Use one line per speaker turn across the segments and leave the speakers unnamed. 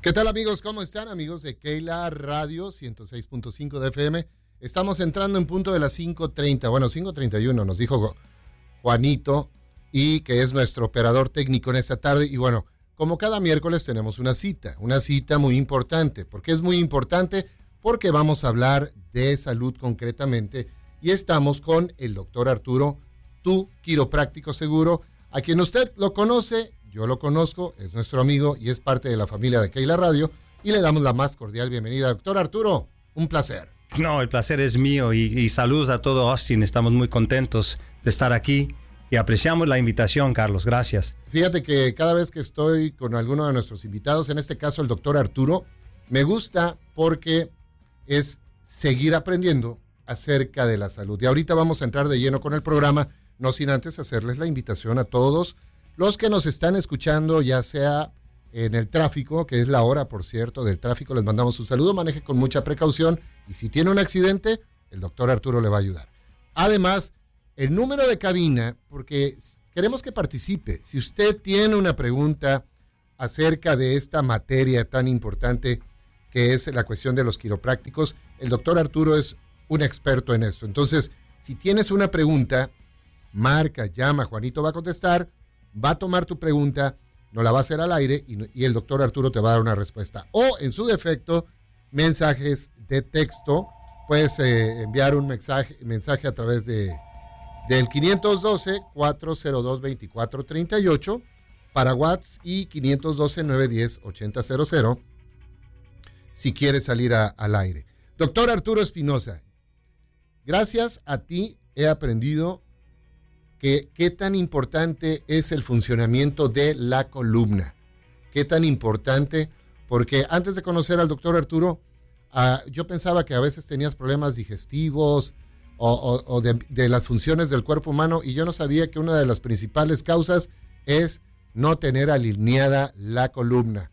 ¿Qué tal, amigos? ¿Cómo están, amigos de Keila Radio 106.5 de FM? Estamos entrando en punto de las 5:30, bueno, 5:31 nos dijo Juanito, y que es nuestro operador técnico en esta tarde. Y bueno, como cada miércoles tenemos una cita muy importante. ¿Por qué es muy importante? Porque vamos a hablar de salud concretamente y estamos con el doctor Arturo, tu quiropráctico seguro, a quien usted lo conoce, yo lo conozco, es nuestro amigo y es parte de la familia de Keila Radio, y le damos la más cordial bienvenida. Doctor Arturo, un placer.
No, el placer es mío y saludos a todo Austin. Estamos muy contentos de estar aquí y apreciamos la invitación, Carlos. Gracias.
Fíjate que cada vez que estoy con alguno de nuestros invitados, en este caso el doctor Arturo, me gusta porque es seguir aprendiendo acerca de la salud. Y ahorita vamos a entrar de lleno con el programa, no sin antes hacerles la invitación a todos los que nos están escuchando, ya sea en el tráfico, que es la hora, por cierto, del tráfico. Les mandamos un saludo, maneje con mucha precaución y si tiene un accidente, el doctor Arturo le va a ayudar. Además, el número de cabina, porque queremos que participe. Si usted tiene una pregunta acerca de esta materia tan importante que es la cuestión de los quiroprácticos, el doctor Arturo es un experto en esto. Entonces, si tienes una pregunta, marca, llama, Juanito va a contestar, va a tomar tu pregunta, nos la va a hacer al aire y el doctor Arturo te va a dar una respuesta. O, en su defecto, mensajes de texto. Puedes enviar un mensaje a través del 512-402-2438 para WhatsApp y 512-910-8000 si quieres salir al aire. Doctor Arturo Espinosa, gracias a ti he aprendido qué tan importante es el funcionamiento de la columna. Qué tan importante, porque antes de conocer al doctor Arturo, yo pensaba que a veces tenías problemas digestivos o de las funciones del cuerpo humano, y yo no sabía que una de las principales causas es no tener alineada la columna.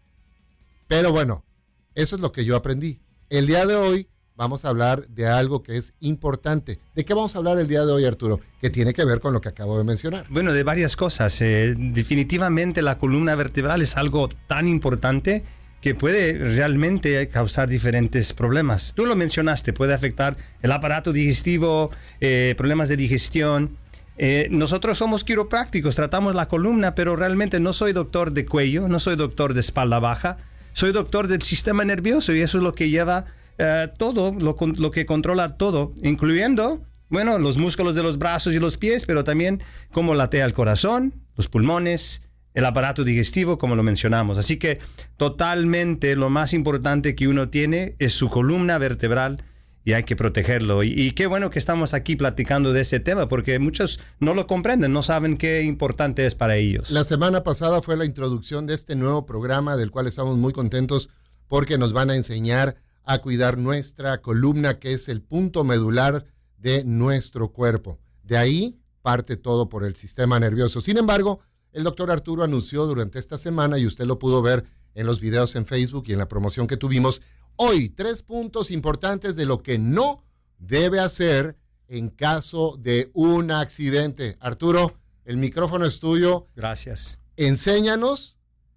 Pero bueno, eso es lo que yo aprendí. El día de hoy vamos a hablar de algo que es importante. ¿De qué vamos a hablar el día de hoy, Arturo? Que tiene que ver con lo que acabo de mencionar.
Bueno, de varias cosas. Definitivamente la columna vertebral es algo tan importante que puede realmente causar diferentes problemas. Tú lo mencionaste, puede afectar el aparato digestivo, problemas de digestión. Nosotros somos quiroprácticos, tratamos la columna, pero realmente no soy doctor de cuello, no soy doctor de espalda baja, soy doctor del sistema nervioso, y eso es lo que lleva todo, lo que controla todo, incluyendo, bueno, los músculos de los brazos y los pies, pero también cómo latea el corazón, los pulmones, el aparato digestivo, como lo mencionamos. Así que totalmente lo más importante que uno tiene es su columna vertebral y hay que protegerlo. Y qué bueno que estamos aquí platicando de ese tema, porque muchos no lo comprenden, no saben qué importante es para ellos.
La semana pasada fue la introducción de este nuevo programa, del cual estamos muy contentos porque nos van a enseñar a cuidar nuestra columna, que es el punto medular de nuestro cuerpo. De ahí parte todo por el sistema nervioso. Sin embargo, el doctor Arturo anunció durante esta semana, y usted lo pudo ver en los videos en Facebook y en la promoción que tuvimos, hoy 3 puntos importantes de lo que no debe hacer en caso de un accidente. Arturo, el micrófono es tuyo.
Gracias.
Enséñanos,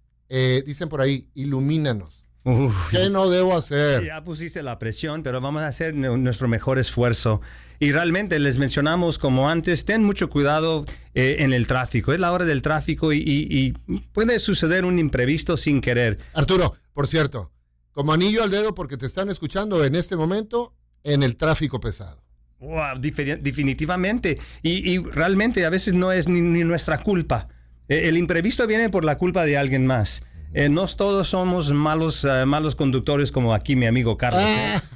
dicen por ahí, ilumínanos. ¿Qué no debo hacer?
Ya pusiste la presión, pero vamos a hacer nuestro mejor esfuerzo. Y realmente les mencionamos, como antes, ten mucho cuidado en el tráfico. Es la hora del tráfico y puede suceder un imprevisto sin querer.
Arturo, por cierto, como anillo al dedo, porque te están escuchando en este momento en el tráfico pesado.
Wow, definitivamente. Y realmente a veces no es ni nuestra culpa. El imprevisto viene por la culpa de alguien más. No todos somos malos conductores, como aquí mi amigo Carlos.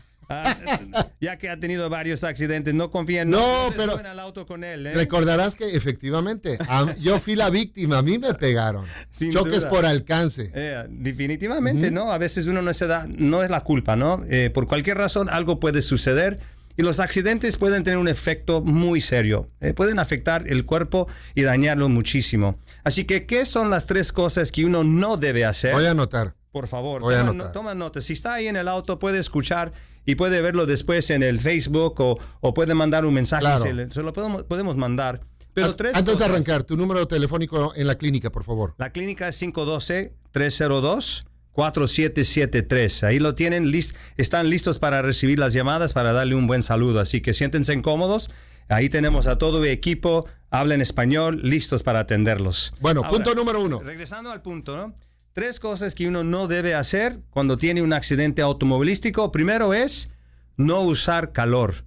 Ya que ha tenido varios accidentes, no confíen. No
pero
suben al auto con él.
Recordarás que efectivamente yo fui la víctima, a mí me pegaron. Sin choques duda. Por alcance.
Definitivamente, ¿no? A veces uno no es la culpa, ¿no? Por cualquier razón algo puede suceder. Y los accidentes pueden tener un efecto muy serio. Pueden afectar el cuerpo y dañarlo muchísimo. Así que, ¿qué son las 3 cosas que uno no debe hacer?
Voy a anotar.
Por favor,
toma
nota. Si está ahí en el auto, puede escuchar y puede verlo después en el Facebook o puede mandar un mensaje.
Claro.
Se lo podemos mandar. Pero
antes de arrancar, tu número telefónico en la clínica, por favor.
La clínica es 512-302-4900. 4773. Ahí lo tienen, están listos para recibir las llamadas, para darle un buen saludo. Así que siéntense cómodos. Ahí tenemos a todo el equipo, hablan español, listos para atenderlos.
Bueno, ahora, punto número 1.
Regresando al punto, ¿no? 3 cosas que uno no debe hacer cuando tiene un accidente automovilístico. Primero es no usar calor.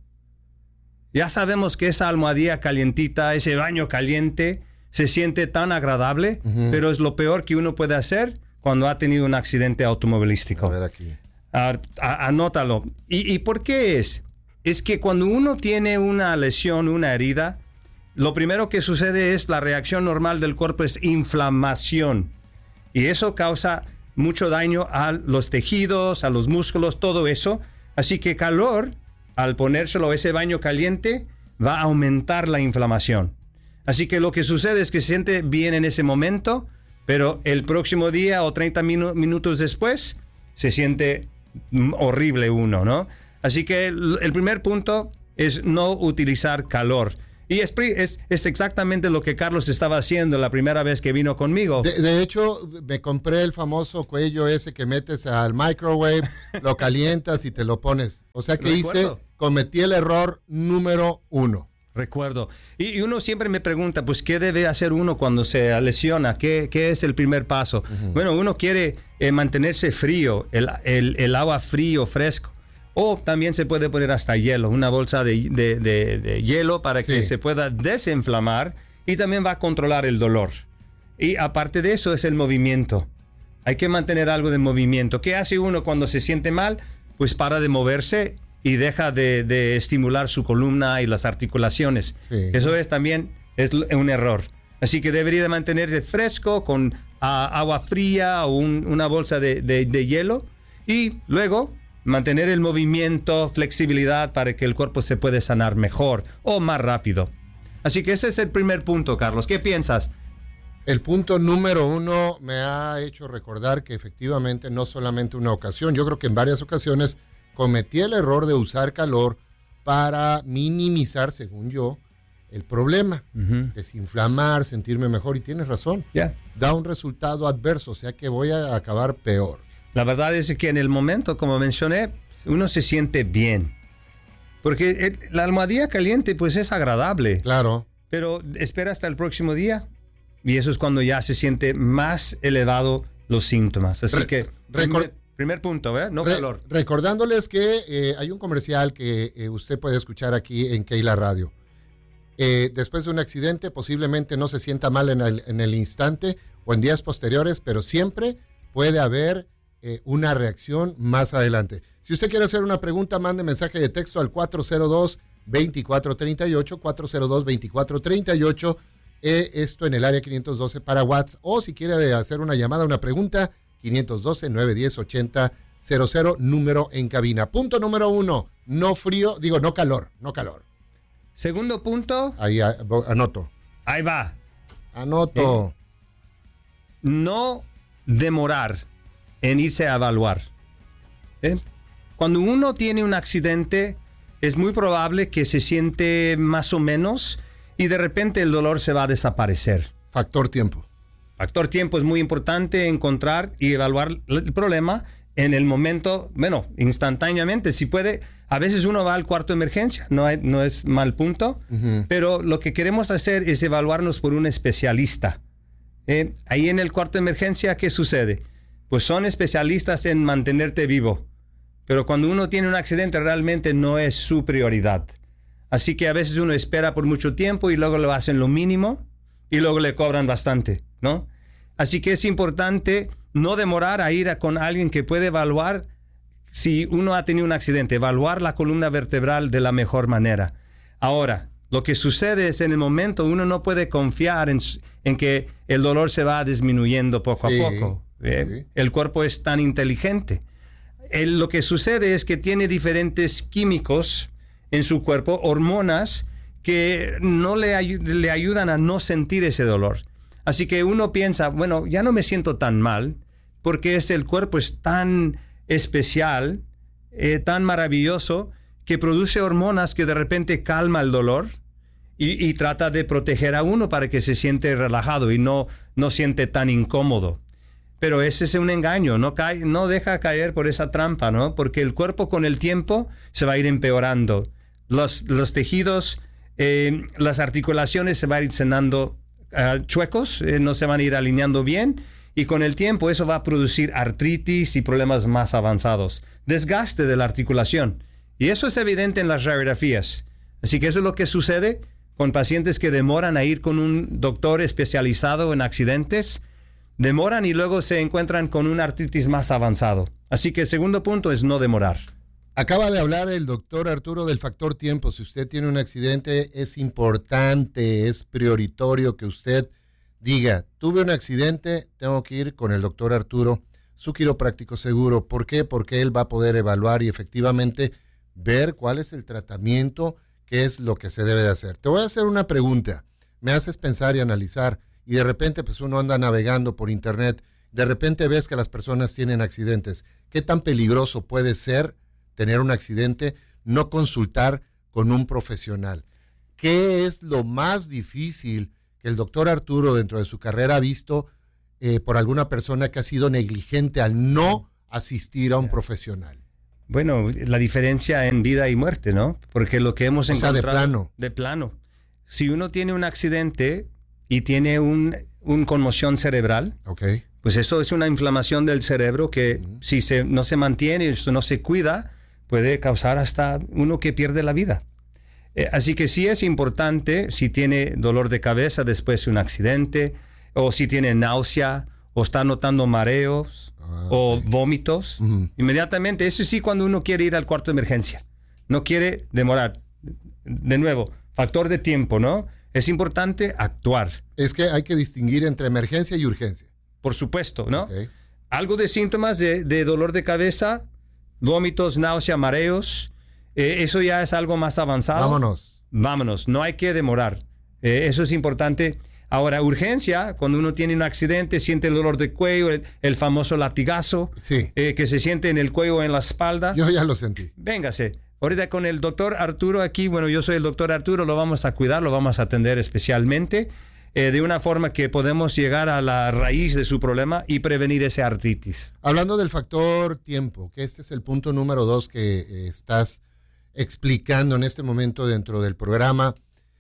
Ya sabemos que esa almohadilla calientita, ese baño caliente, se siente tan agradable, pero es lo peor que uno puede hacer cuando ha tenido un accidente automovilístico.
A ver aquí.
Anótalo. ¿Y por qué es? Es que cuando uno tiene una lesión, una herida, lo primero que sucede es la reacción normal del cuerpo es inflamación. Y eso causa mucho daño a los tejidos, a los músculos, todo eso. Así que calor, al ponérselo ese baño caliente, va a aumentar la inflamación. Así que lo que sucede es que se siente bien en ese momento, pero el próximo día o 30 minutos después se siente horrible uno, ¿no? Así que el primer punto es no utilizar calor. Y es exactamente lo que Carlos estaba haciendo la primera vez que vino conmigo.
De hecho, me compré el famoso cuello ese que metes al microwave, lo calientas y te lo pones. O sea que cometí el error número 1.
Recuerdo. Y uno siempre me pregunta, pues, ¿qué debe hacer uno cuando se lesiona? ¿Qué es el primer paso? Bueno, uno quiere mantenerse frío, el agua frío, fresco. O también se puede poner hasta hielo, una bolsa de hielo para que se pueda desinflamar y también va a controlar el dolor. Y aparte de eso es el movimiento. Hay que mantener algo de movimiento. ¿Qué hace uno cuando se siente mal? Pues para de moverse y deja de estimular su columna y las articulaciones. Sí. Eso también es un error. Así que debería de mantenerse fresco con agua fría o una bolsa de hielo y luego mantener el movimiento, flexibilidad para que el cuerpo se pueda sanar mejor o más rápido. Así que ese es el primer punto, Carlos. ¿Qué piensas?
El punto número 1 me ha hecho recordar que efectivamente no solamente una ocasión, yo creo que en varias ocasiones cometí el error de usar calor para minimizar, según yo, el problema. Desinflamar, sentirme mejor. Y tienes razón. Da un resultado adverso, o sea que voy a acabar peor.
La verdad es que en el momento, como mencioné, uno se siente bien. Porque la almohadilla caliente, pues es agradable.
Claro.
Pero espera hasta el próximo día. Y eso es cuando ya se siente más elevado los síntomas. Así que, primer punto, no calor.
Recordándoles que hay un comercial que usted puede escuchar aquí en Keila Radio. Después de un accidente, posiblemente no se sienta mal en el instante o en días posteriores, pero siempre puede haber una reacción más adelante. Si usted quiere hacer una pregunta, mande mensaje de texto al 402-2438, 402-2438, esto en el área 512 para WhatsApp, o si quiere hacer una llamada, una pregunta, 512-910-8000, número en cabina. Punto número 1, no calor.
Segundo punto.
Ahí anoto.
Ahí va.
Anoto.
No demorar en irse a evaluar. Cuando uno tiene un accidente, es muy probable que se siente más o menos y de repente el dolor se va a desaparecer.
Factor tiempo.
Factor tiempo es muy importante, encontrar y evaluar el problema en el momento, instantáneamente. Si puede, a veces uno va al cuarto de emergencia, no es mal punto, pero lo que queremos hacer es evaluarnos por un especialista. Ahí en el cuarto de emergencia, ¿qué sucede? Pues son especialistas en mantenerte vivo. Pero cuando uno tiene un accidente realmente no es su prioridad. Así que a veces uno espera por mucho tiempo y luego le hacen lo mínimo y luego le cobran bastante, ¿no? Así que es importante no demorar a ir con alguien que puede evaluar si uno ha tenido un accidente, evaluar la columna vertebral de la mejor manera. Ahora, lo que sucede es en el momento uno no puede confiar en que el dolor se va disminuyendo poco a poco. Sí. El cuerpo es tan inteligente. Lo que sucede es que tiene diferentes químicos en su cuerpo, hormonas, que no le ayudan a no sentir ese dolor. Así que uno piensa, bueno, ya no me siento tan mal, porque el cuerpo es tan especial, tan maravilloso, que produce hormonas que de repente calma el dolor y trata de proteger a uno para que se siente relajado y no siente tan incómodo. Pero ese es un engaño, no deja caer por esa trampa, ¿no? Porque el cuerpo con el tiempo se va a ir empeorando. Los tejidos, las articulaciones se van a ir cenando chuecos, no se van a ir alineando bien, y con el tiempo eso va a producir artritis y problemas más avanzados. Desgaste de la articulación. Y eso es evidente en las radiografías. Así que eso es lo que sucede con pacientes que demoran a ir con un doctor especializado en accidentes, demoran y luego se encuentran con una artritis más avanzado. Así que el segundo punto es no demorar.
Acaba de hablar el doctor Arturo del factor tiempo. Si usted tiene un accidente, es importante, es prioritario que usted diga, tuve un accidente, tengo que ir con el doctor Arturo, su quiropráctico seguro. ¿Por qué? Porque él va a poder evaluar y efectivamente ver cuál es el tratamiento, qué es lo que se debe de hacer. Te voy a hacer una pregunta. Me haces pensar y analizar y de repente pues uno anda navegando por internet, de repente ves que las personas tienen accidentes. ¿Qué tan peligroso puede ser tener un accidente, no consultar con un profesional? ¿Qué es lo más difícil que el doctor Arturo dentro de su carrera ha visto por alguna persona que ha sido negligente al no asistir a un profesional?
Bueno, la diferencia en vida y muerte, ¿no? Porque lo que hemos encontrado...
de plano.
De plano. Si uno tiene un accidente y tiene un conmoción cerebral,
okay,
pues eso es una inflamación del cerebro que si no se mantiene, no se cuida, puede causar hasta uno que pierde la vida. Así que sí es importante, si tiene dolor de cabeza después de un accidente, o si tiene náusea, o está notando mareos, o vómitos, inmediatamente, eso sí cuando uno quiere ir al cuarto de emergencia. No quiere demorar. De nuevo, factor de tiempo, ¿no? Es importante actuar.
Es que hay que distinguir entre emergencia y urgencia.
Por supuesto, ¿no?
Okay.
Algo de síntomas de dolor de cabeza, vómitos, náusea, mareos, eso ya es algo más avanzado. Vámonos, no hay que demorar. Eso es importante. Ahora, urgencia, cuando uno tiene un accidente, siente el dolor de cuello, el famoso latigazo,
sí,
que se siente en el cuello o en la espalda.
Yo ya lo sentí.
Véngase. Ahorita con el doctor Arturo aquí, bueno, yo soy el doctor Arturo, lo vamos a cuidar, lo vamos a atender especialmente, de una forma que podemos llegar a la raíz de su problema y prevenir esa artritis.
Hablando del factor tiempo, que este es el punto número 2 que estás explicando en este momento dentro del programa,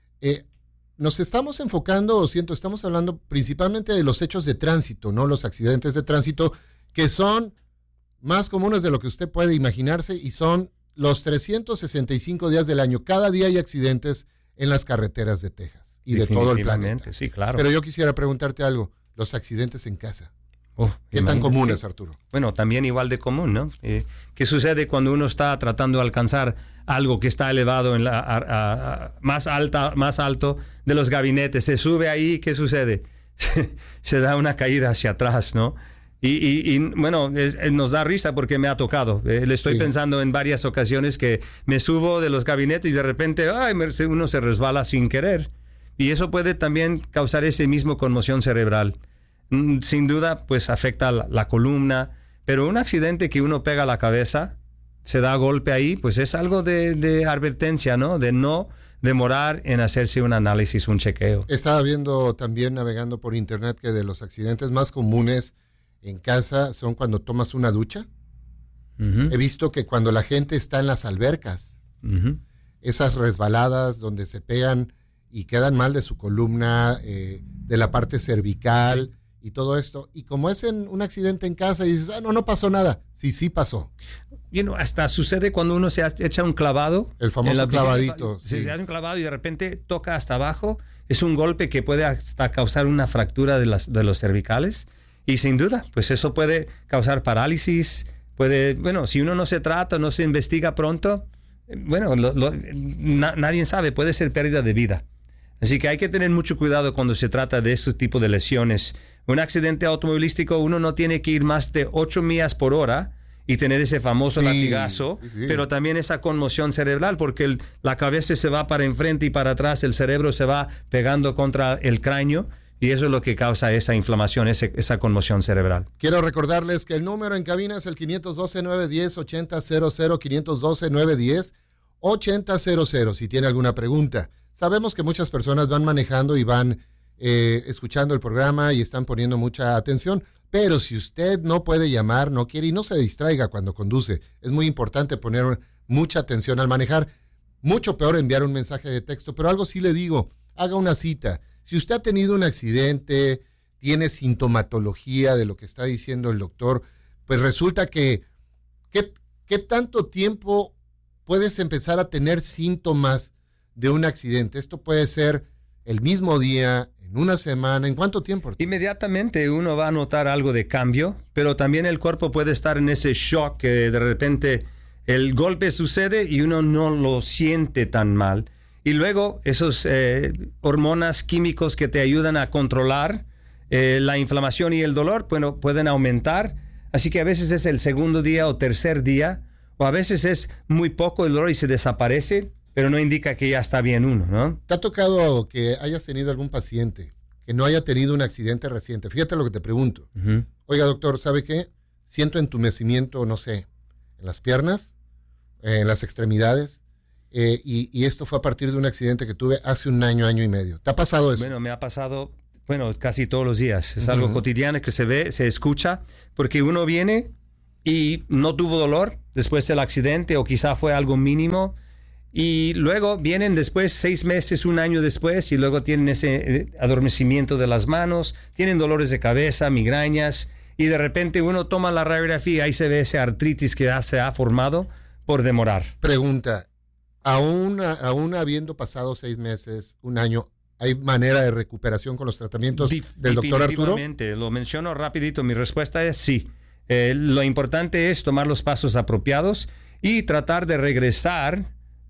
nos estamos enfocando, estamos hablando principalmente de los hechos de tránsito, ¿no? Los accidentes de tránsito, que son más comunes de lo que usted puede imaginarse y son los 365 días del año. Cada día hay accidentes en las carreteras de Texas y de todo el planeta.
Sí, claro.
Pero yo quisiera preguntarte algo, los accidentes en casa. ¿Qué tan comunes, Arturo?
Bueno, también igual de común, ¿no? ¿Qué sucede cuando uno está tratando de alcanzar algo que está elevado en más alto de los gabinetes? Se sube ahí, ¿qué sucede? Se da una caída hacia atrás, ¿no? Y bueno, nos da risa porque me ha tocado. Le estoy pensando en varias ocasiones que me subo de los gabinetes y de repente uno se resbala sin querer. Y eso puede también causar ese mismo conmoción cerebral. Sin duda, pues afecta la columna, pero un accidente que uno pega la cabeza, se da golpe ahí, pues es algo de advertencia, ¿no? De no demorar en hacerse un análisis, un chequeo.
Estaba viendo también, navegando por internet, que de los accidentes más comunes en casa son cuando tomas una ducha. He visto que cuando la gente está en las albercas, esas resbaladas donde se pegan y quedan mal de su columna, de la parte cervical y todo esto. Y como es en un accidente en casa y dices, no pasó nada. Sí pasó.
Hasta sucede cuando uno se echa un clavado.
El famoso clavadito.
Se hace un clavado y de repente toca hasta abajo. Es un golpe que puede hasta causar una fractura de los cervicales. Y sin duda, pues eso puede causar parálisis. Si uno no se trata, no se investiga pronto, nadie sabe, puede ser pérdida de vida. Así que hay que tener mucho cuidado cuando se trata de este tipo de lesiones. Un accidente automovilístico, uno no tiene que ir más de 8 millas por hora y tener ese famoso latigazo, pero también esa conmoción cerebral, porque la cabeza se va para enfrente y para atrás, el cerebro se va pegando contra el cráneo, y eso es lo que causa esa inflamación, esa conmoción cerebral.
Quiero recordarles que el número en cabina es el 512-910-8000, 512-910-8000, si tiene alguna pregunta. Sabemos que muchas personas van manejando y van escuchando el programa y están poniendo mucha atención, Pero si usted no puede llamar, no quiere y no se distraiga cuando conduce. Es muy importante poner mucha atención al manejar. Mucho peor enviar un mensaje de texto, pero algo sí le digo, haga una cita. Si usted ha tenido un accidente, tiene sintomatología de lo que está diciendo el doctor, pues resulta que ¿qué tanto tiempo puedes empezar a tener síntomas de un accidente? Esto puede ser el mismo día, en una semana, ¿en cuánto tiempo?
Inmediatamente uno va a notar algo de cambio, pero también el cuerpo puede estar en ese shock que de repente el golpe sucede y uno no lo siente tan mal. Y luego esos hormonas químicos que te ayudan a controlar la inflamación y el dolor, bueno, pueden aumentar. Así que a veces es el segundo día o tercer día, o a veces es muy poco el dolor y se desaparece, pero no indica que ya está bien uno, ¿no?
¿Te ha tocado que hayas tenido algún paciente que no haya tenido un accidente reciente? Fíjate lo que te pregunto.
Uh-huh.
Oiga, doctor, ¿sabe qué? Siento entumecimiento, no sé, en las piernas, en las extremidades, y esto fue a partir de un accidente que tuve hace un año, año y medio. ¿Te ha pasado eso?
Bueno, me ha pasado, casi todos los días. Es algo cotidiano que se ve, se escucha, porque uno viene y no tuvo dolor después del accidente o quizá fue algo mínimo. Y luego vienen después 6 meses, un año después, y luego tienen ese adormecimiento de las manos, tienen dolores de cabeza, migrañas, y de repente uno toma la radiografía y ahí se ve ese artritis que ya se ha formado por demorar.
Pregunta, aún habiendo pasado 6 meses, un año, ¿hay manera de recuperación con los tratamientos del doctor Arturo?
Definitivamente, lo menciono rapidito, mi respuesta es sí. Lo importante es tomar los pasos apropiados y tratar de regresar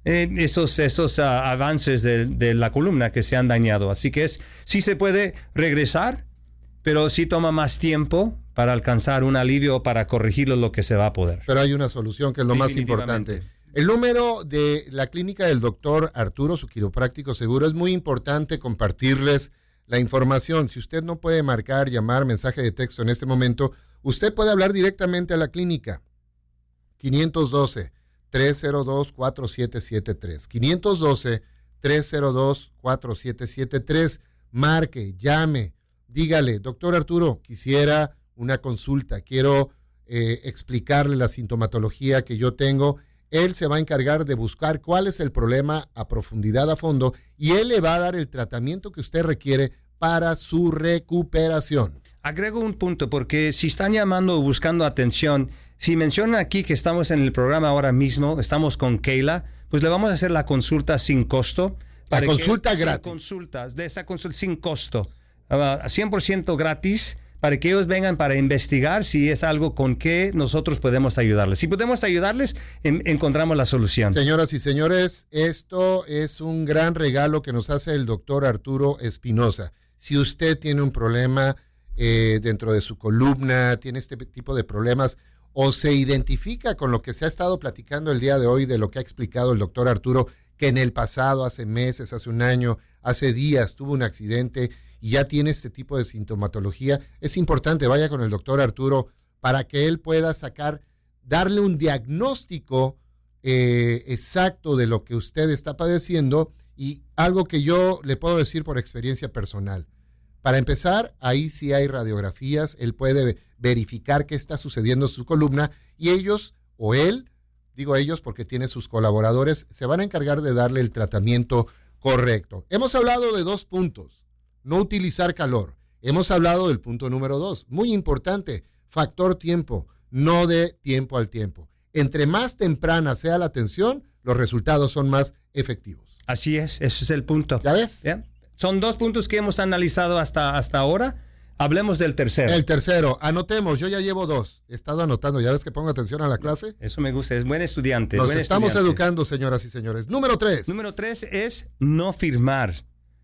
esos avances de la columna que se han dañado. Así que sí se puede regresar, pero sí toma más tiempo para alcanzar un alivio, para corregirlo lo que se va a poder.
Pero hay una solución que es lo más importante. El número de la clínica del doctor Arturo, su quiropráctico seguro, es muy importante compartirles la información. Si usted no puede marcar, llamar, mensaje de texto en este momento, usted puede hablar directamente a la clínica. 512-302-4773. 512-302-4773. Marque, llame, dígale, doctor Arturo, quisiera una consulta, quiero explicarle la sintomatología que yo tengo. Él se va a encargar de buscar cuál es el problema a profundidad, a fondo, y él le va a dar el tratamiento que usted requiere para su recuperación.
Agrego un punto, porque si están llamando o buscando atención, si mencionan aquí que estamos en el programa ahora mismo, estamos con Keila, pues le vamos a hacer la consulta sin costo.
La consulta gratis.
Esa consulta sin costo, 100% gratis, para que ellos vengan para investigar si es algo con que nosotros podemos ayudarles. Si podemos ayudarles, encontramos la solución.
Señoras y señores, esto es un gran regalo que nos hace el doctor Arturo Espinosa. Si usted tiene un problema dentro de su columna, tiene este tipo de problemas, o se identifica con lo que se ha estado platicando el día de hoy, de lo que ha explicado el doctor Arturo, que en el pasado, hace meses, hace un año, hace días, tuvo un accidente y ya tiene este tipo de sintomatología, es importante, vaya con el doctor Arturo para que él pueda darle un diagnóstico exacto de lo que usted está padeciendo, y algo que yo le puedo decir por experiencia personal. Para empezar, ahí sí hay radiografías, él puede verificar qué está sucediendo en su columna, y ellos, o él, digo ellos porque tiene sus colaboradores, se van a encargar de darle el tratamiento correcto. Hemos hablado de 2 puntos. No utilizar calor. Hemos hablado del punto número 2, muy importante, factor tiempo, no de tiempo al tiempo. Entre más temprana sea la atención, los resultados son más efectivos.
Así es, ese es el punto.
¿Ya ves?
¿Ya? Son 2 puntos que hemos analizado hasta ahora. Hablemos del tercero.
El tercero, anotemos, yo ya llevo 2. He estado anotando, ¿ya ves que pongo atención a la clase?
Eso me gusta, es buen estudiante.
Nos estamos educando, señoras y señores. Número 3.
Número 3 es no firmar.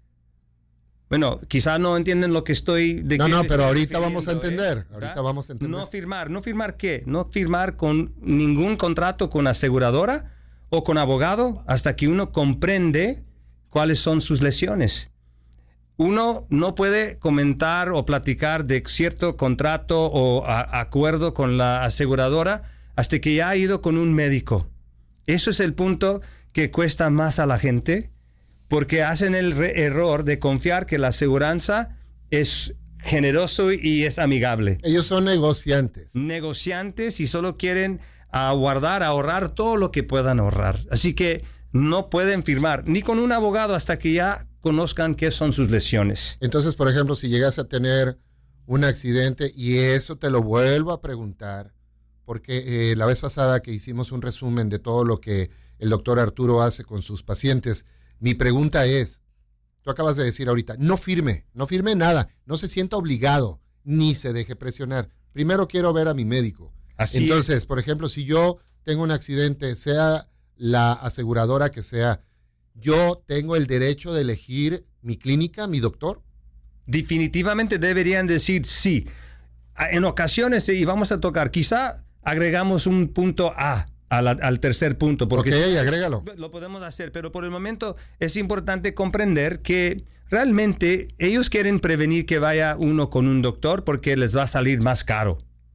Bueno, quizá no entienden lo que estoy...
No, pero ahorita vamos a entender. Ahorita vamos a entender.
No firmar. ¿No firmar qué? No firmar con ningún contrato con aseguradora o con abogado hasta que uno comprende cuáles son sus lesiones. Uno no puede comentar o platicar de cierto contrato o acuerdo con la aseguradora hasta que ya ha ido con un médico. Eso es el punto que cuesta más a la gente, porque hacen el error de confiar que la aseguranza es generoso y es amigable.
Ellos son negociantes.
Negociantes y solo quieren ahorrar todo lo que puedan ahorrar. Así que no pueden firmar ni con un abogado hasta que ya conozcan qué son sus lesiones.
Entonces, por ejemplo, si llegas a tener un accidente, y eso te lo vuelvo a preguntar, porque la vez pasada que hicimos un resumen de todo lo que el doctor Arturo hace con sus pacientes, mi pregunta es, tú acabas de decir ahorita, no firme nada, no se sienta obligado, ni se deje presionar. Primero quiero ver a mi médico.
Así
Entonces,
es.
por ejemplo, si yo tengo un accidente, sea la aseguradora que sea, ¿yo tengo el derecho de elegir mi clínica, mi doctor?
Definitivamente deberían decir sí. En ocasiones, y vamos a tocar, quizá agregamos un punto al tercer punto. Porque
Ok, agrégalo.
lo podemos hacer, pero por el momento es importante comprender que realmente ellos quieren prevenir que vaya uno con un doctor porque les va a salir más caro.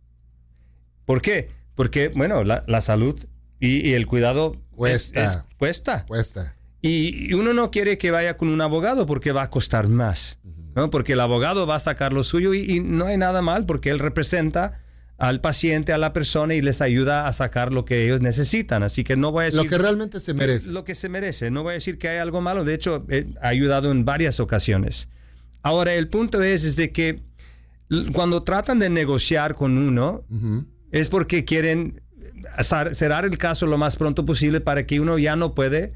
¿Por qué? Porque, bueno, la salud y el cuidado
Cuesta.
cuesta. Y uno no quiere que vaya con un abogado porque va a costar más, ¿no? Porque el abogado va a sacar lo suyo y no hay nada mal porque él representa al paciente, a la persona y les ayuda a sacar lo que ellos necesitan. Así que no voy a decir...
Lo que realmente se merece.
Lo que se merece. No voy a decir que hay algo malo. De hecho, ha ayudado en varias ocasiones. Ahora, el punto es de que cuando tratan de negociar con uno, es porque quieren cerrar el caso lo más pronto posible para que uno ya no puede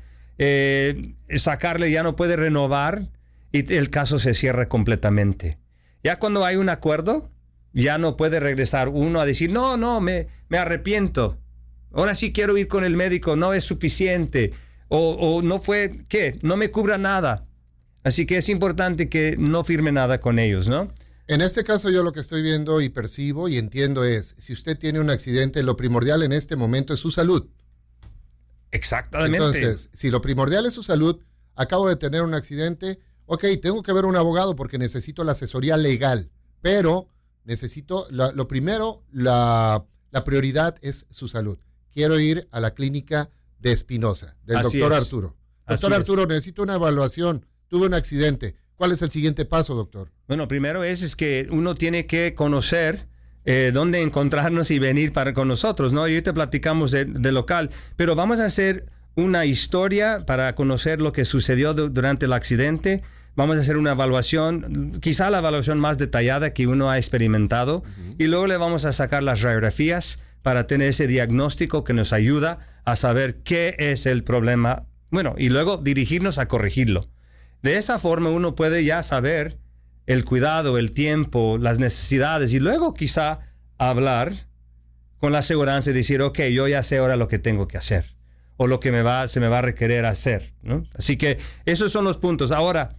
sacarle, ya no puede renovar y el caso se cierra completamente. Ya cuando hay un acuerdo, ya no puede regresar uno a decir, no, me arrepiento. Ahora sí quiero ir con el médico, no es suficiente. O no fue, ¿qué? No me cubra nada. Así que es importante que no firme nada con ellos, ¿no?
En este caso yo lo que estoy viendo y percibo y entiendo es, si usted tiene un accidente, lo primordial en este momento es su salud.
Exactamente.
Entonces, si lo primordial es su salud, acabo de tener un accidente, ok, tengo que ver un abogado porque necesito la asesoría legal, pero necesito, lo primero, la prioridad es su salud. Quiero ir a la clínica de Espinosa, del doctor Arturo. Doctor Arturo, necesito una evaluación, tuve un accidente. ¿Cuál es el siguiente paso, doctor?
Bueno, primero es que uno tiene que conocer dónde encontrarnos y venir con nosotros, ¿no? Y ahorita platicamos de local, pero vamos a hacer una historia para conocer lo que sucedió durante el accidente. Vamos a hacer una evaluación, quizá la evaluación más detallada que uno ha experimentado, y luego le vamos a sacar las radiografías para tener ese diagnóstico que nos ayuda a saber qué es el problema, bueno, y luego dirigirnos a corregirlo. De esa forma uno puede ya saber el cuidado, el tiempo, las necesidades y luego quizá hablar con la aseguranza y decir, ok, yo ya sé ahora lo que tengo que hacer o lo que se me va a requerir hacer, ¿no? Así que esos son los puntos. Ahora,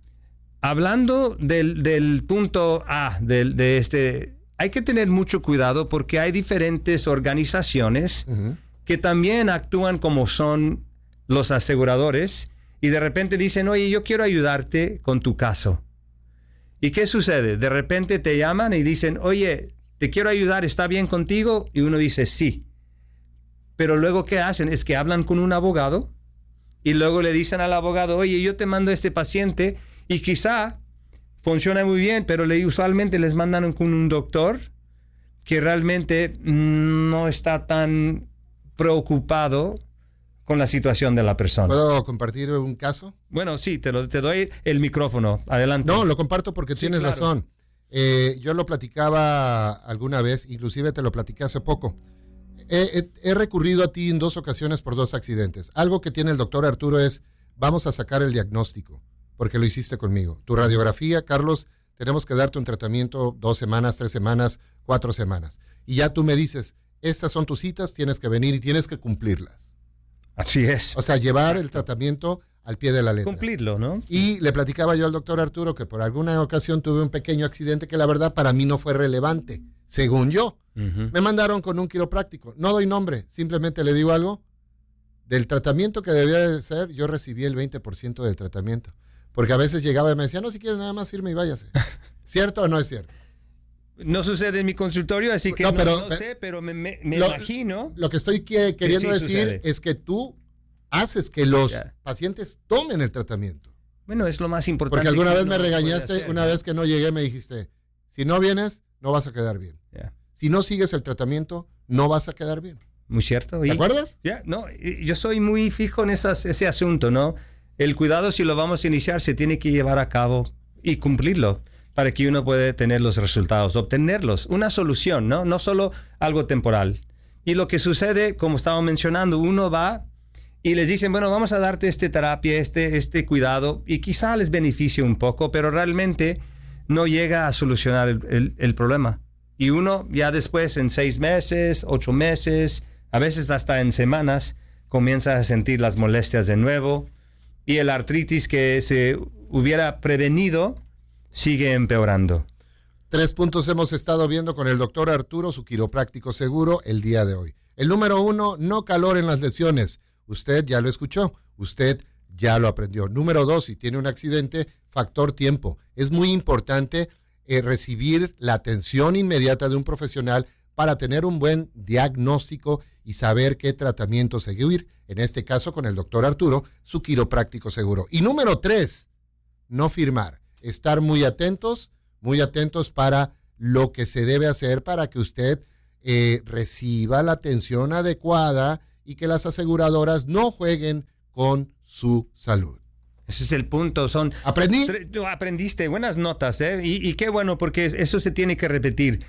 hablando del punto A, hay que tener mucho cuidado porque hay diferentes organizaciones que también actúan como son los aseguradores y de repente dicen, oye, yo quiero ayudarte con tu caso. ¿Y qué sucede? De repente te llaman y dicen, oye, te quiero ayudar, ¿está bien contigo? Y uno dice, sí. Pero luego, ¿qué hacen? Es que hablan con un abogado y luego le dicen al abogado, oye, yo te mando a este paciente y quizá funciona muy bien, pero usualmente les mandan con un doctor que realmente no está tan preocupado con la situación de la persona.
¿Puedo compartir un caso?
Bueno, sí, te doy el micrófono. Adelante.
No, lo comparto porque
Sí,
tienes
claro.
razón. Yo lo platicaba alguna vez, inclusive te lo platiqué hace poco. He recurrido a ti en 2 ocasiones por 2 accidentes. Algo que tiene el doctor Arturo es, vamos a sacar el diagnóstico, porque lo hiciste conmigo. Tu radiografía, Carlos, tenemos que darte un tratamiento 2 semanas, 3 semanas, 4 semanas. Y ya tú me dices, estas son tus citas, tienes que venir y tienes que cumplirlas.
Así es.
O sea, llevar el tratamiento al pie de la letra.
Cumplirlo, ¿no?
Y le platicaba yo al doctor Arturo que por alguna ocasión tuve un pequeño accidente que la verdad para mí no fue relevante, según yo. Me mandaron con un quiropráctico. No doy nombre, simplemente le digo algo. Del tratamiento que debía de ser, yo recibí el 20% del tratamiento. Porque a veces llegaba y me decía, no, si quiere nada más firme y váyase. ¿Cierto o no es cierto?
No sucede en mi consultorio, así que
No,
no,
pero-
no sé, pero me imagino.
Lo que estoy queriendo
sí
decir
sucede.
es que tú haces que los
Ya.
pacientes tomen el tratamiento.
Bueno, es lo más importante.
Porque alguna
que
vez
uno
me
puede
regañaste,
hacer,
una
¿no?
vez que no llegué me dijiste, Si no vienes, no vas a quedar bien.
Yeah.
Si no sigues el tratamiento, no vas a quedar bien.
Muy cierto.
¿Te acuerdas?
No, yo soy muy fijo en ese asunto, ¿no? El cuidado, si lo vamos a iniciar, se tiene que llevar a cabo y cumplirlo para que uno pueda tener los resultados, obtenerlos. Una solución, ¿no? No solo algo temporal. Y lo que sucede, como estaba mencionando, uno va y les dicen, bueno, vamos a darte esta terapia, este cuidado, y quizá les beneficie un poco, pero realmente no llega a solucionar el problema. Y uno ya después, en 6 meses, 8 meses, a veces hasta en semanas, comienza a sentir las molestias de nuevo, y el artritis que se hubiera prevenido sigue empeorando.
3 puntos hemos estado viendo con el doctor Arturo, su quiropráctico seguro, el día de hoy. El número 1, no calor en las lesiones. Usted ya lo escuchó, usted ya lo aprendió. Número 2, si tiene un accidente, factor tiempo. Es muy importante recibir la atención inmediata de un profesional para tener un buen diagnóstico y saber qué tratamiento seguir, en este caso con el doctor Arturo, su quiropráctico seguro. Y número 3, no firmar. Estar muy atentos para lo que se debe hacer para que usted reciba la atención adecuada y que las aseguradoras no jueguen con su salud.
Ese es el punto. Aprendiste, buenas notas, ¿eh? Y qué bueno, porque eso se tiene que repetir.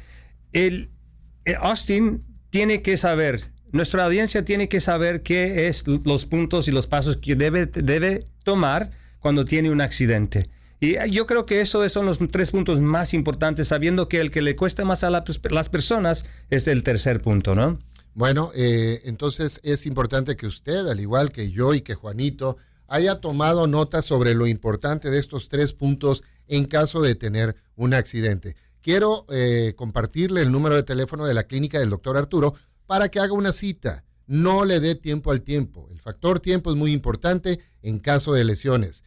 Austin tiene que saber, nuestra audiencia tiene que saber qué es los puntos y los pasos que debe tomar cuando tiene un accidente. Y yo creo que esos son los 3 puntos más importantes, sabiendo que el que le cuesta más a las personas es el tercer punto, ¿no?
Bueno, entonces es importante que usted, al igual que yo y que Juanito, haya tomado nota sobre lo importante de estos 3 puntos en caso de tener un accidente. Quiero compartirle el número de teléfono de la clínica del doctor Arturo para que haga una cita. No le dé tiempo al tiempo. El factor tiempo es muy importante en caso de lesiones.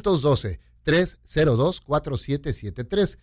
512-302-4773.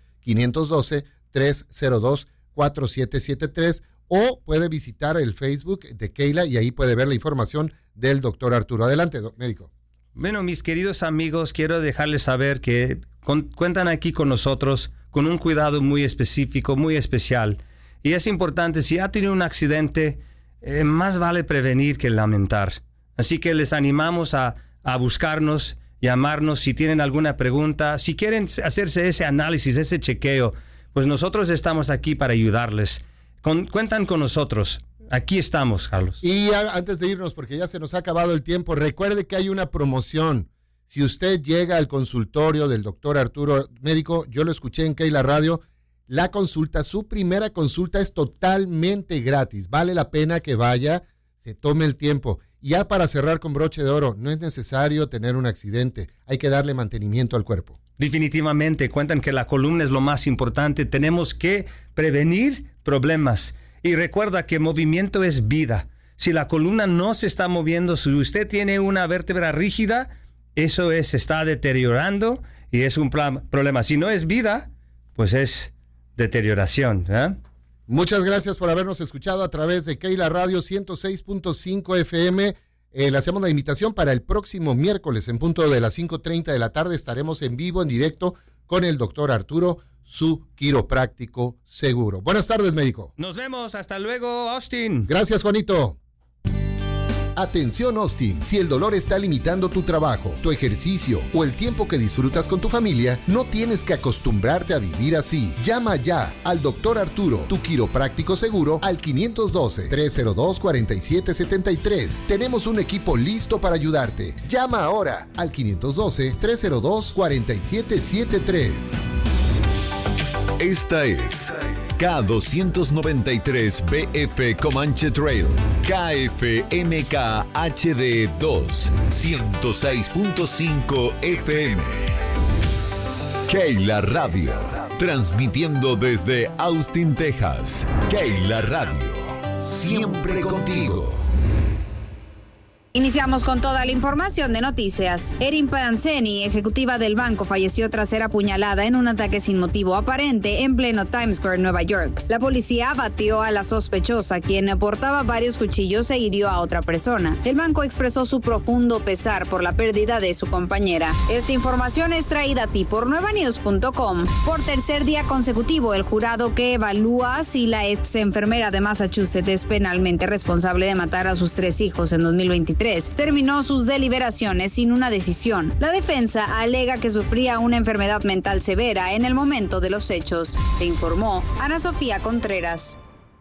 512-302-4773. O puede visitar el Facebook de Keila y ahí puede ver la información del doctor Arturo. Adelante, médico.
Bueno, mis queridos amigos, quiero dejarles saber que cuentan aquí con nosotros con un cuidado muy específico, muy especial. Y es importante, si ha tenido un accidente, más vale prevenir que lamentar. Así que les animamos a buscarnos, llamarnos si tienen alguna pregunta. Si quieren hacerse ese análisis, ese chequeo, pues nosotros estamos aquí para ayudarles. Cuentan con nosotros. Aquí estamos, Carlos.
Y antes de irnos, porque ya se nos ha acabado el tiempo, recuerde que hay una promoción. Si usted llega al consultorio del doctor Arturo, médico, yo lo escuché en Keila Radio, la consulta, su primera consulta es totalmente gratis. Vale la pena que vaya, se tome el tiempo. Y ya para cerrar con broche de oro, no es necesario tener un accidente, hay que darle mantenimiento al cuerpo.
Definitivamente, cuentan que la columna es lo más importante. Tenemos que prevenir problemas. Y recuerda que movimiento es vida. Si la columna no se está moviendo, si usted tiene una vértebra rígida, eso se está deteriorando y es un problema. Si no es vida, pues es deterioración, ¿eh?
Muchas gracias por habernos escuchado a través de Keila Radio 106.5 FM. Le hacemos la invitación para el próximo miércoles en punto de las 5:30 de la tarde. Estaremos en vivo, en directo, con el doctor Arturo, su quiropráctico seguro. Buenas tardes, médico.
Nos vemos. Hasta luego, Austin.
Gracias, Juanito.
Atención, Austin, si el dolor está limitando tu trabajo, tu ejercicio o el tiempo que disfrutas con tu familia, no tienes que acostumbrarte a vivir así. Llama ya al Dr. Arturo, tu quiropráctico seguro, al 512-302-4773. Tenemos un equipo listo para ayudarte. Llama ahora al 512-302-4773. Esta es K293BF Comanche Trail, KFMK HD 2, 106.5 FM. Keila Radio, transmitiendo desde Austin, Texas. Keila Radio, siempre contigo.
Iniciamos con toda la información de noticias. Erin Panzeni, ejecutiva del banco, falleció tras ser apuñalada en un ataque sin motivo aparente en pleno Times Square, Nueva York. La policía abatió a la sospechosa, quien portaba varios cuchillos e hirió a otra persona. El banco expresó su profundo pesar por la pérdida de su compañera. Esta información es traída a ti por nuevanews.com. Por tercer día consecutivo, el jurado que evalúa si la ex enfermera de Massachusetts es penalmente responsable de matar a sus 3 hijos en 2023 terminó sus deliberaciones sin una decisión. La defensa alega que sufría una enfermedad mental severa en el momento de los hechos, te informó Ana Sofía Contreras.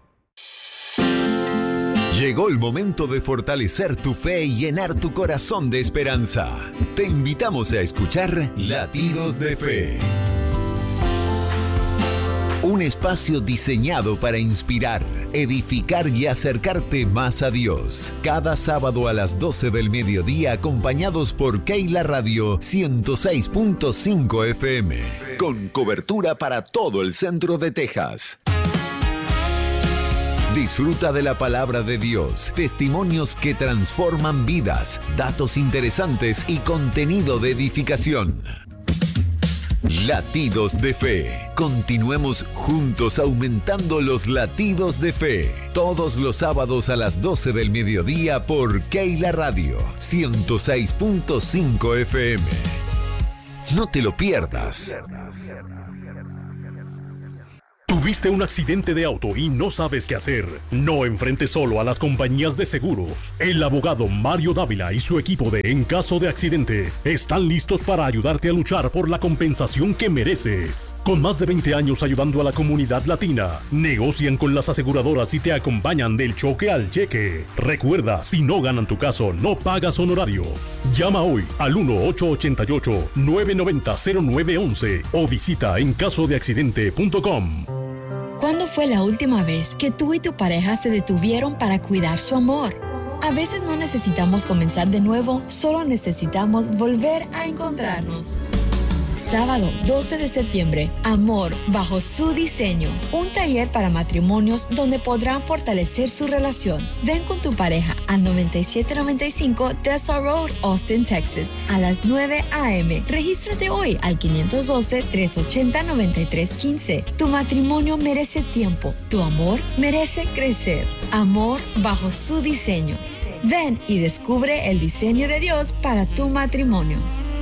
Llegó el momento de fortalecer tu fe y llenar tu corazón de esperanza. Te invitamos a escuchar Latidos de Fe. Un espacio diseñado para inspirar, edificar y acercarte más a Dios. Cada sábado a las 12 del mediodía, acompañados por Keila Radio 106.5 FM. Con cobertura para todo el centro de Texas. Disfruta de la palabra de Dios, testimonios que transforman vidas, datos interesantes y contenido de edificación. Latidos de Fe. Continuemos juntos aumentando los latidos de fe. Todos los sábados a las 12 del mediodía por Keila Radio 106.5 FM. No te lo pierdas.
¿Tuviste un accidente de auto y no sabes qué hacer? No enfrentes solo a las compañías de seguros. El abogado Mario Dávila y su equipo de En Caso de Accidente están listos para ayudarte a luchar por la compensación que mereces. Con más de 20 años ayudando a la comunidad latina, negocian con las aseguradoras y te acompañan del choque al cheque. Recuerda, si no ganan tu caso, no pagas honorarios. Llama hoy al 1-888-990-0911 o visita encasodeaccidente.com.
¿Cuándo fue la última vez que tú y tu pareja se detuvieron para cuidar su amor? A veces no necesitamos comenzar de nuevo, solo necesitamos volver a encontrarnos. Sábado 12 de septiembre, Amor bajo su diseño. Un taller para matrimonios donde podrán fortalecer su relación. Ven con tu pareja al 9795 Tessa Road, Austin, Texas, a las 9 a.m. Regístrate hoy al 512-380-9315. Tu matrimonio merece tiempo. Tu amor merece crecer. Amor bajo su diseño. Ven y descubre el diseño de Dios para tu matrimonio.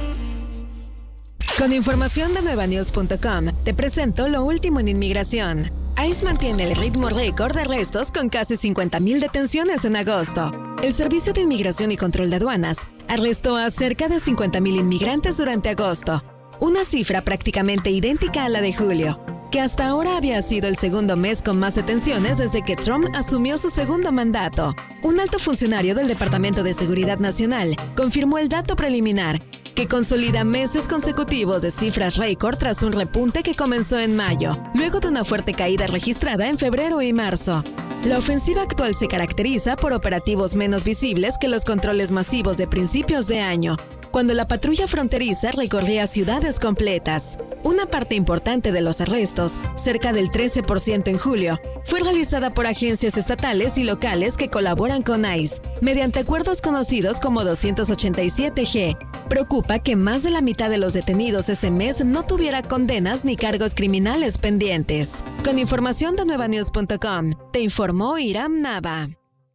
Con información de nuevanews.com, te presento lo último en inmigración. ICE mantiene el ritmo récord de arrestos con casi 50,000 detenciones en agosto. El Servicio de Inmigración y Control de Aduanas arrestó a cerca de 50,000 inmigrantes durante agosto, una cifra prácticamente idéntica a la de julio, que hasta ahora había sido el segundo mes con más detenciones desde que Trump asumió su segundo mandato. Un alto funcionario del Departamento de Seguridad Nacional confirmó el dato preliminar, que consolida meses consecutivos de cifras récord tras un repunte que comenzó en mayo, luego de una fuerte caída registrada en febrero y marzo. La ofensiva actual se caracteriza por operativos menos visibles que los controles masivos de principios de año, cuando la patrulla fronteriza recorría ciudades completas. Una parte importante de los arrestos, cerca del 13% en julio, fue realizada por agencias estatales y locales que colaboran con ICE, mediante acuerdos conocidos como 287G. Preocupa que más de la mitad de los detenidos ese mes no tuviera condenas ni cargos criminales pendientes. Con información de nuevanews.com, te informó Iram Nava.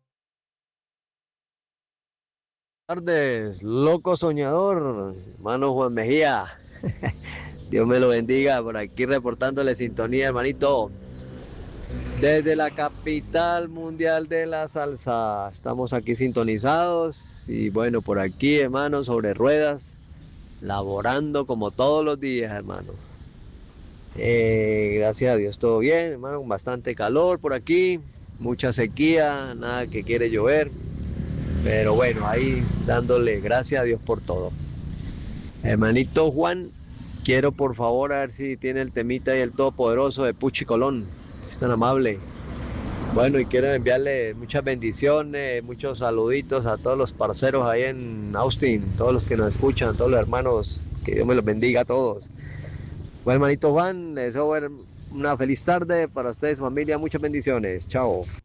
Buenas tardes, loco soñador, hermano Juan Mejía. Dios me lo bendiga, por aquí reportándole sintonía, hermanito. Desde la capital mundial de la salsa, estamos aquí sintonizados y bueno, por aquí, hermano, sobre ruedas, laborando como todos los días, hermano. Gracias a Dios, todo bien, hermano, con bastante calor por aquí, mucha sequía, nada que quiere llover, pero bueno, ahí dándole gracias a Dios por todo. Hermanito Juan, quiero por favor a ver si tiene el temita y el todopoderoso de Puchi Colón, si es tan amable. Bueno, y quiero enviarle muchas bendiciones, muchos saluditos a todos los parceros ahí en Austin, todos los que nos escuchan, todos los hermanos, que Dios me los bendiga a todos. Bueno, hermanito Juan, les deseo una feliz tarde para ustedes, familia, muchas bendiciones, chao.